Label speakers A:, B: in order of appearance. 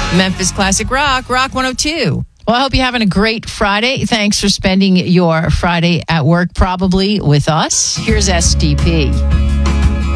A: Memphis Classic Rock, Rock 102. Well, I hope you're having a great Friday. Thanks for spending your Friday at work, probably with us. Here's SDP.